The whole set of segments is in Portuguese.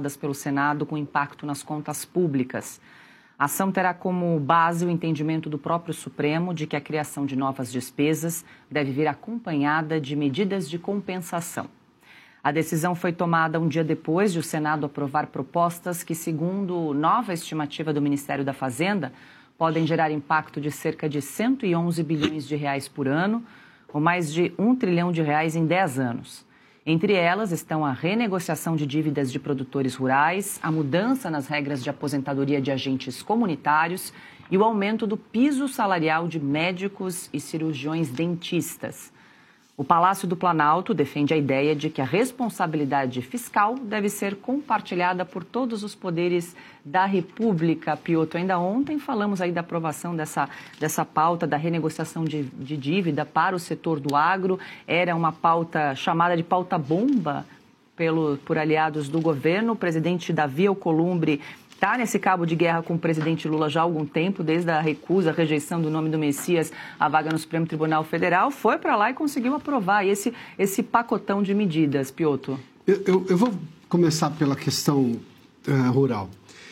pelo Senado com impacto nas contas públicas. A ação terá como base o entendimento do próprio Supremo de que a criação de novas despesas deve vir acompanhada de medidas de compensação. A decisão foi tomada um dia depois de o Senado aprovar propostas que, segundo nova estimativa do Ministério da Fazenda, podem gerar impacto de cerca de 111 bilhões de reais por ano, ou mais de R$ 1 trilhão em 10 anos. Entre elas estão a renegociação de dívidas de produtores rurais, a mudança nas regras de aposentadoria de agentes comunitários e o aumento do piso salarial de médicos e cirurgiões dentistas. O Palácio do Planalto defende a ideia de que a responsabilidade fiscal deve ser compartilhada por todos os poderes da República. Piotr, ainda ontem falamos aí da aprovação dessa pauta da renegociação de dívida para o setor do agro. Era uma pauta chamada de pauta-bomba por aliados do governo. O presidente Davi Alcolumbre está nesse cabo de guerra com o presidente Lula já há algum tempo, desde a recusa, a rejeição do nome do Messias à vaga no Supremo Tribunal Federal, foi para lá e conseguiu aprovar esse pacotão de medidas, Piotr. Eu vou começar pela questão rural.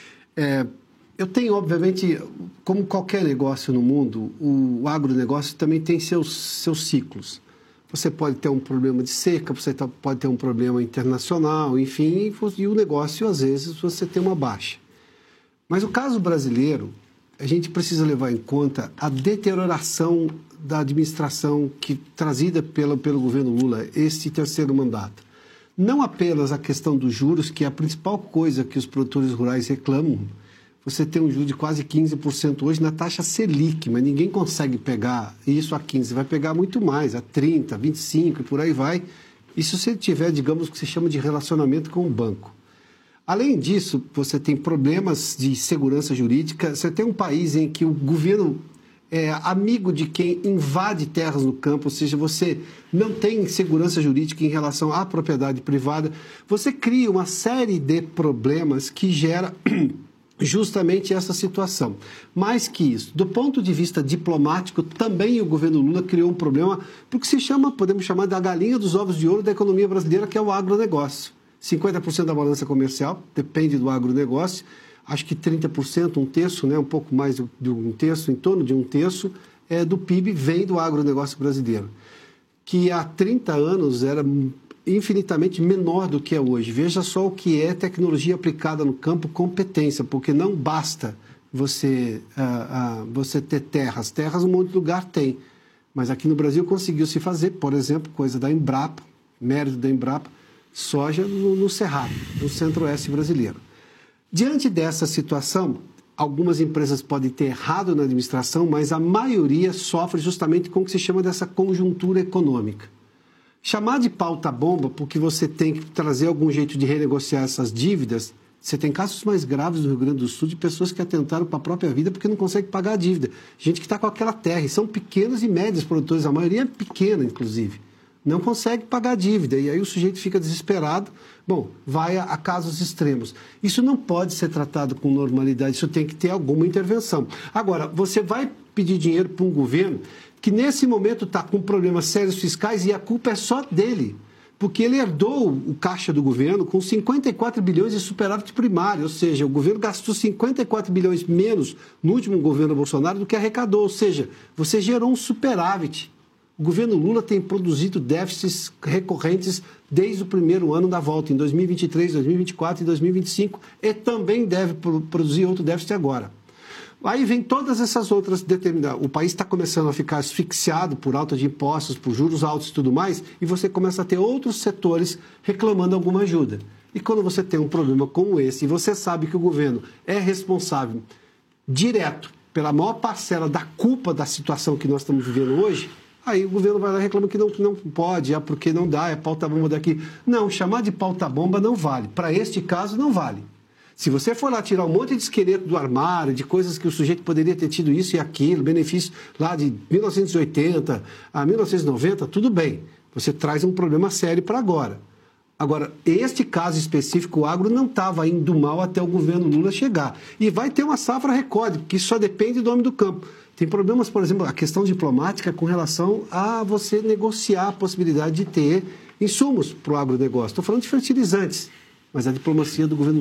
Eu tenho, obviamente, como qualquer negócio no mundo, o agronegócio também tem seus ciclos. Você pode ter um problema de seca, você pode ter um problema internacional, enfim, e o negócio, às vezes, você tem uma baixa. Mas o caso brasileiro, a gente precisa levar em conta a deterioração da administração trazida pelo governo Lula, este terceiro mandato. Não apenas a questão dos juros, que é a principal coisa que os produtores rurais reclamam. Você tem um juro de quase 15% hoje na taxa Selic, mas ninguém consegue pegar isso a 15%. Você vai pegar muito mais, a 30%, 25% e por aí vai. E se você tiver, digamos, o que se chama de relacionamento com o banco. Além disso, você tem problemas de segurança jurídica. Você tem um país em que o governo é amigo de quem invade terras no campo, ou seja, você não tem segurança jurídica em relação à propriedade privada. Você cria uma série de problemas que gera justamente essa situação. Mais que isso, do ponto de vista diplomático, também o governo Lula criou um problema, porque podemos chamar da galinha dos ovos de ouro da economia brasileira, que é o agronegócio. 50% da balança comercial depende do agronegócio, acho que 30%, um terço, um pouco mais de um terço, em torno de um terço do PIB vem do agronegócio brasileiro, que há 30 anos era infinitamente menor do que é hoje. Veja só o que é tecnologia aplicada no campo, competência, porque não basta você ter terras. Terras um monte de lugar tem, mas aqui no Brasil conseguiu se fazer, por exemplo, coisa da Embrapa, mérito da Embrapa, soja no Cerrado, no centro-oeste brasileiro. Diante dessa situação, algumas empresas podem ter errado na administração, mas a maioria sofre justamente com o que se chama dessa conjuntura econômica. Chamar de pauta-bomba porque você tem que trazer algum jeito de renegociar essas dívidas, você tem casos mais graves no Rio Grande do Sul de pessoas que atentaram para a própria vida porque não conseguem pagar a dívida. Gente que está com aquela terra, e são pequenos e médios produtores, a maioria é pequena, inclusive. Não consegue pagar a dívida, e aí o sujeito fica desesperado, vai a casos extremos. Isso não pode ser tratado com normalidade, isso tem que ter alguma intervenção. Agora, você vai pedir dinheiro para um governo que nesse momento está com problemas sérios fiscais e a culpa é só dele, porque ele herdou o caixa do governo com 54 bilhões de superávit primário, ou seja, o governo gastou 54 bilhões menos no último governo Bolsonaro do que arrecadou, ou seja, você gerou um superávit. O governo Lula tem produzido déficits recorrentes desde o primeiro ano da volta, em 2023, 2024 e 2025, e também deve produzir outro déficit agora. Aí vem todas essas outras determinadas. O país está começando a ficar asfixiado por alta de impostos, por juros altos e tudo mais, e você começa a ter outros setores reclamando alguma ajuda. E quando você tem um problema como esse, e você sabe que o governo é responsável direto pela maior parcela da culpa da situação que nós estamos vivendo hoje, aí o governo vai lá e reclama que não pode, porque não dá, é pauta-bomba daqui. Não, chamar de pauta-bomba não vale. Para este caso, não vale. Se você for lá tirar um monte de esqueleto do armário, de coisas que o sujeito poderia ter tido isso e aquilo, benefício lá de 1980 a 1990, tudo bem. Você traz um problema sério para agora. Agora, este caso específico, o agro não estava indo mal até o governo Lula chegar. E vai ter uma safra recorde, porque isso só depende do homem do campo. Tem problemas, por exemplo, a questão diplomática com relação a você negociar a possibilidade de ter insumos para o agronegócio. Estou falando de fertilizantes, mas a diplomacia do governo